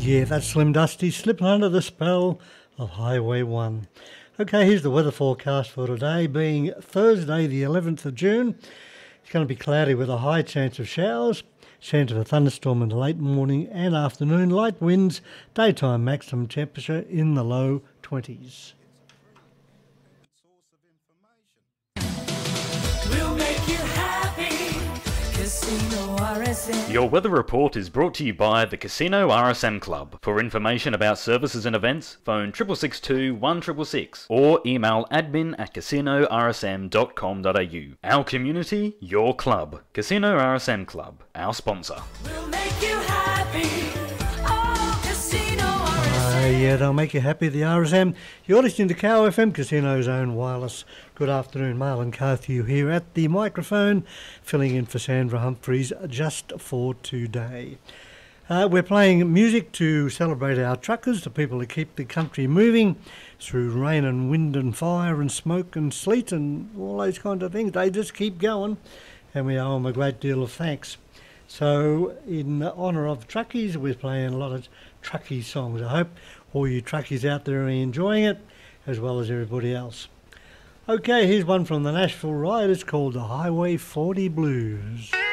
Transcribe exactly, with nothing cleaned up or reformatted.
Yeah, that's Slim Dusty slipping under the spell of Highway one. Okay, here's the weather forecast for today, being Thursday the eleventh of June. It's going to be cloudy with a high chance of showers, chance of a thunderstorm in the late morning and afternoon, light winds, daytime maximum temperature in the low twenties. We'll make you happy. Casino R S M. Your weather report is brought to you by the Casino R S M Club. For information about services and events, phone six six two, one six six six or email admin at casino r s m dot com dot a u. Our community, your club. Casino R S M Club, our sponsor. We'll make you happy. Oh, Casino R S M. Uh, yeah, they'll make you happy, the R S M. You're listening to Cow F M, Casino's own wireless. Good afternoon, Marlon Carthew here at the microphone, filling in for Sandra Humphreys just for today. Uh, we're playing music to celebrate our truckers, the people that keep the country moving through rain and wind and fire and smoke and sleet and all those kind of things. They just keep going, and we owe them a great deal of thanks. So in honour of truckies, we're playing a lot of truckie songs. I hope all you truckies out there are enjoying it, as well as everybody else. Okay, here's one from the Nashville Riders called the Highway forty Blues.